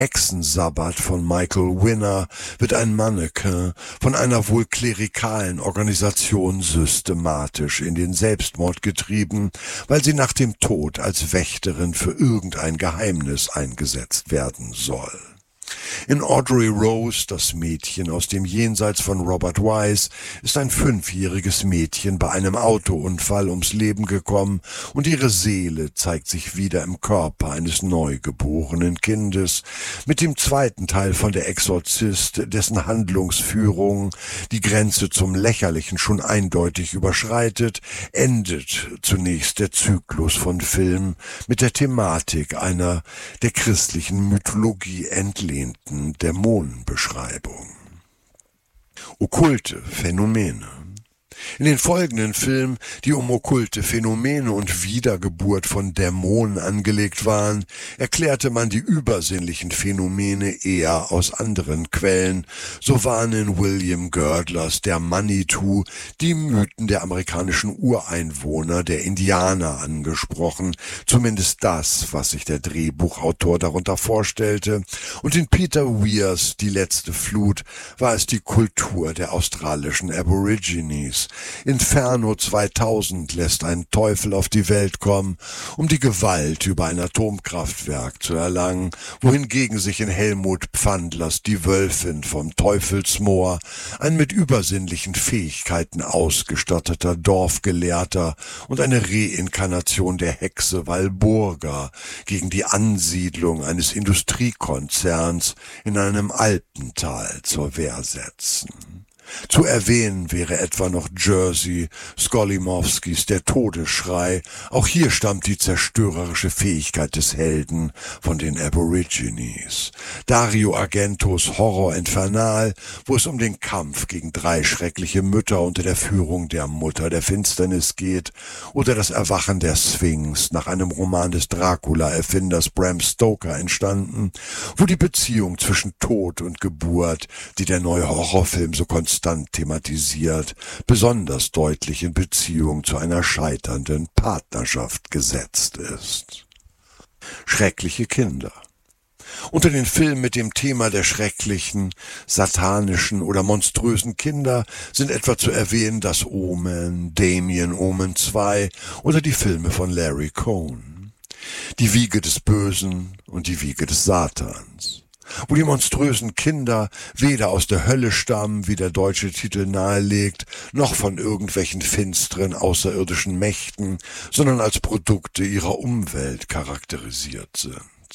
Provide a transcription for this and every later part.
Hexensabbat von Michael Winner wird ein Mannequin von einer wohl klerikalen Organisation systematisch in den Selbstmord getrieben, weil sie nach dem Tod als Wächterin für irgendein Geheimnis eingesetzt werden soll. In Audrey Rose, das Mädchen aus dem Jenseits von Robert Wise, ist ein 5-jähriges Mädchen bei einem Autounfall ums Leben gekommen und ihre Seele zeigt sich wieder im Körper eines neugeborenen Kindes. Mit dem zweiten Teil von Der Exorzist, dessen Handlungsführung die Grenze zum Lächerlichen schon eindeutig überschreitet, endet zunächst der Zyklus von Filmen mit der Thematik einer der christlichen Mythologie entlehnten Dämonenbeschreibung. Okkulte Phänomene. In den folgenden Filmen, die um okkulte Phänomene und Wiedergeburt von Dämonen angelegt waren, erklärte man die übersinnlichen Phänomene eher aus anderen Quellen. So waren in William Girdlers Der Manitou die Mythen der amerikanischen Ureinwohner, der Indianer, angesprochen, zumindest das, was sich der Drehbuchautor darunter vorstellte. Und in Peter Weirs Die letzte Flut war es die Kultur der australischen Aborigines. Inferno 2000 lässt einen Teufel auf die Welt kommen, um die Gewalt über ein Atomkraftwerk zu erlangen, wohingegen sich in Helmut Pfandlers Die Wölfin vom Teufelsmoor ein mit übersinnlichen Fähigkeiten ausgestatteter Dorfgelehrter und eine Reinkarnation der Hexe Walburga gegen die Ansiedlung eines Industriekonzerns in einem Alpental zur Wehr setzen. Zu erwähnen wäre etwa noch Jersey, Skolimowskis Der Todesschrei. Auch hier stammt die zerstörerische Fähigkeit des Helden von den Aborigines. Dario Argentos Horror Infernal, wo es um den Kampf gegen 3 schreckliche Mütter unter der Führung der Mutter der Finsternis geht, oder das Erwachen der Sphinx, nach einem Roman des Dracula-Erfinders Bram Stoker entstanden, wo die Beziehung zwischen Tod und Geburt, die der neue Horrorfilm so konstant thematisiert, besonders deutlich in Beziehung zu einer scheiternden Partnerschaft gesetzt ist. Schreckliche Kinder. Unter den Filmen mit dem Thema der schrecklichen, satanischen oder monströsen Kinder sind etwa zu erwähnen Das Omen, Damien Omen 2 oder die Filme von Larry Cohn. Die Wiege des Bösen und die Wiege des Satans. Wo die monströsen Kinder weder aus der Hölle stammen, wie der deutsche Titel nahelegt, noch von irgendwelchen finsteren außerirdischen Mächten, sondern als Produkte ihrer Umwelt charakterisiert sind.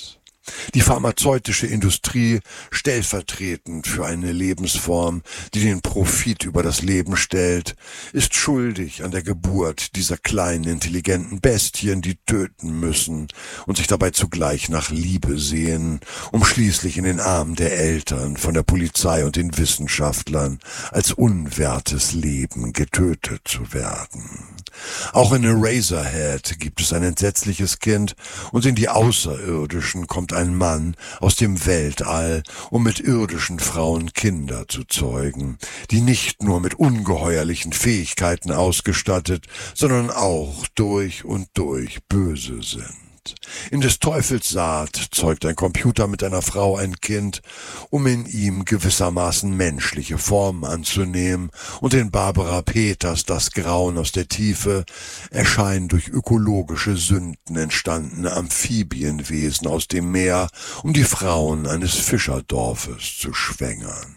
Die pharmazeutische Industrie, stellvertretend für eine Lebensform, die den Profit über das Leben stellt, ist schuldig an der Geburt dieser kleinen, intelligenten Bestien, die töten müssen und sich dabei zugleich nach Liebe sehen, um schließlich in den Armen der Eltern, von der Polizei und den Wissenschaftlern als unwertes Leben getötet zu werden. Auch in Eraserhead gibt es ein entsetzliches Kind und in die Außerirdischen kommt ein Mann aus dem Weltall, um mit irdischen Frauen Kinder zu zeugen, die nicht nur mit ungeheuerlichen Fähigkeiten ausgestattet, sondern auch durch und durch böse sind. In des Teufels Saat zeugt ein Computer mit einer Frau ein Kind, um in ihm gewissermaßen menschliche Formen anzunehmen, und in Barbara Peters Das Grauen aus der Tiefe erscheinen durch ökologische Sünden entstandene Amphibienwesen aus dem Meer, um die Frauen eines Fischerdorfes zu schwängern.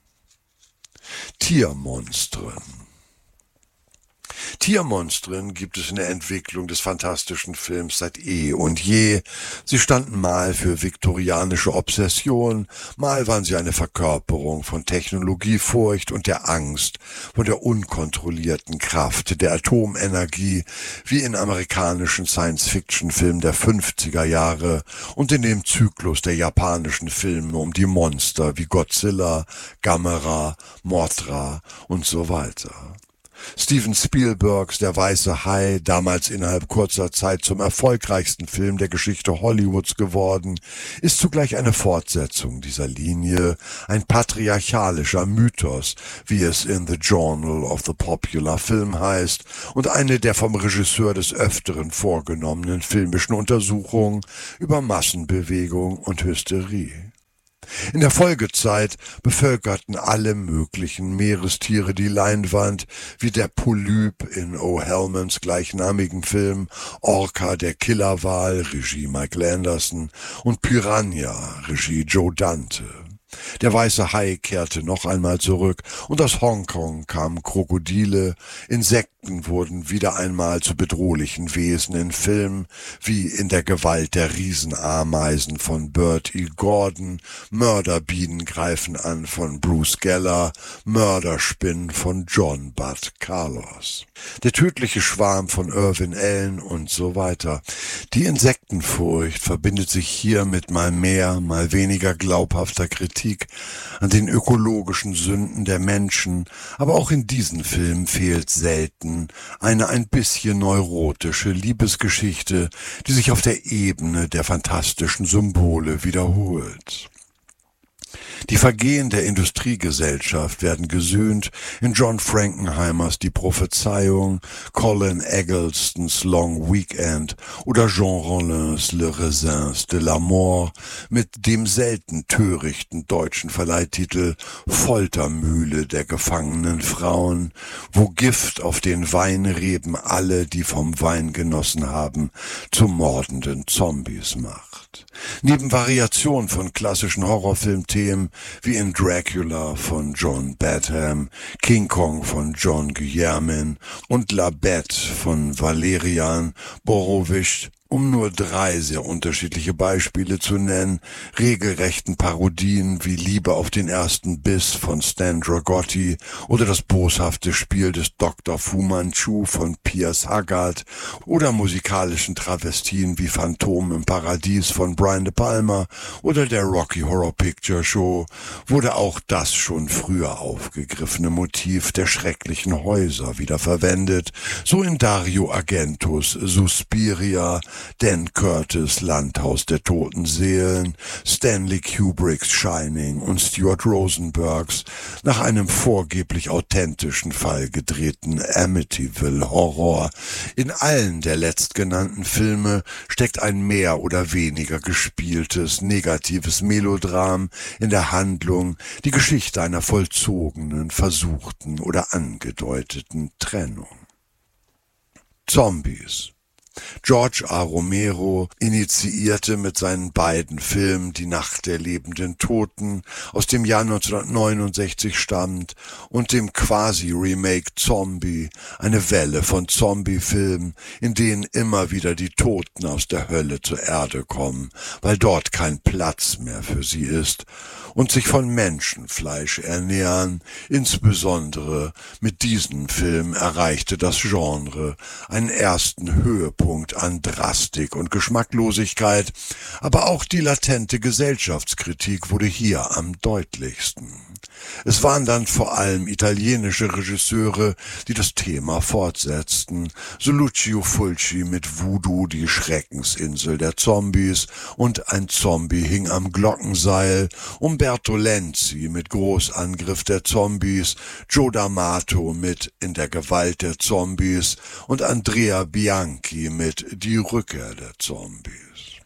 Tiermonstren. Tiermonstren gibt es in der Entwicklung des fantastischen Films seit eh und je. Sie standen mal für viktorianische Obsession, mal waren sie eine Verkörperung von Technologiefurcht und der Angst vor der unkontrollierten Kraft der Atomenergie, wie in amerikanischen Science-Fiction-Filmen der 50er Jahre und in dem Zyklus der japanischen Filme um die Monster wie Godzilla, Gamera, Mothra und so weiter. Steven Spielbergs Der weiße Hai, damals innerhalb kurzer Zeit zum erfolgreichsten Film der Geschichte Hollywoods geworden, ist zugleich eine Fortsetzung dieser Linie, ein patriarchalischer Mythos, wie es in The Journal of the Popular Film heißt, und eine der vom Regisseur des Öfteren vorgenommenen filmischen Untersuchungen über Massenbewegung und Hysterie. In der Folgezeit bevölkerten alle möglichen Meerestiere die Leinwand, wie der Polyp in O'Helmans gleichnamigen Film, Orca der Killerwal, Regie Michael Anderson, und Piranha, Regie Joe Dante. Der weiße Hai kehrte noch einmal zurück und aus Hongkong kamen Krokodile, Insekten wurden wieder einmal zu bedrohlichen Wesen in Filmen wie In der Gewalt der Riesenameisen von Burt E. Gordon, Mörderbienen greifen an von Bruce Geller, Mörderspinnen von John Budd Carlos. Der tödliche Schwarm von Irwin Allen und so weiter. Die Insektenfurcht verbindet sich hier mit mal mehr, mal weniger glaubhafter Kritik an den ökologischen Sünden der Menschen, aber auch in diesen Filmen fehlt selten eine ein bisschen neurotische Liebesgeschichte, die sich auf der Ebene der fantastischen Symbole wiederholt. Die Vergehen der Industriegesellschaft werden gesühnt in John Frankenheimers Die Prophezeiung, Colin Egglestons Long Weekend oder Jean Rollins Le Raisins de la Mort mit dem selten törichten deutschen Verleihtitel Foltermühle der gefangenen Frauen, wo Gift auf den Weinreben alle, die vom Wein genossen haben, zu mordenden Zombies macht. Neben Variationen von klassischen Horrorfilmthemen wie in Dracula von John Badham, King Kong von John Guillermin und La Bête von Valerian Borowicz, um nur 3 sehr unterschiedliche Beispiele zu nennen, regelrechten Parodien wie Liebe auf den ersten Biss von Stan Dragotti oder das boshafte Spiel des Dr. Fu Manchu von Piers Haggard oder musikalischen Travestien wie Phantom im Paradies von Brian De Palma oder der Rocky Horror Picture Show wurde auch das schon früher aufgegriffene Motiv der schrecklichen Häuser wieder verwendet, so in Dario Argentos Suspiria, Dan Curtis Landhaus der toten Seelen, Stanley Kubricks Shining und Stuart Rosenbergs nach einem vorgeblich authentischen Fall gedrehten Amityville Horror. In allen der letztgenannten Filme steckt ein mehr oder weniger gespieltes, negatives Melodram in der Handlung, die Geschichte einer vollzogenen, versuchten oder angedeuteten Trennung. Zombies. George A. Romero initiierte mit seinen beiden Filmen Die Nacht der lebenden Toten aus dem Jahr 1969 stammt und dem Quasi-Remake Zombie eine Welle von Zombie-Filmen, in denen immer wieder die Toten aus der Hölle zur Erde kommen, weil dort kein Platz mehr für sie ist und sich von Menschenfleisch ernähren. Insbesondere mit diesem Film erreichte das Genre einen ersten Höhepunkt an Drastik und Geschmacklosigkeit, aber auch die latente Gesellschaftskritik wurde hier am deutlichsten. Es waren dann vor allem italienische Regisseure, die das Thema fortsetzten, so Lucio Fulci mit Voodoo, die Schreckensinsel der Zombies und Ein Zombie hing am Glockenseil, Umberto Lenzi mit Großangriff der Zombies, Joe D'Amato mit In der Gewalt der Zombies und Andrea Bianchi mit Die Rückkehr der Zombies.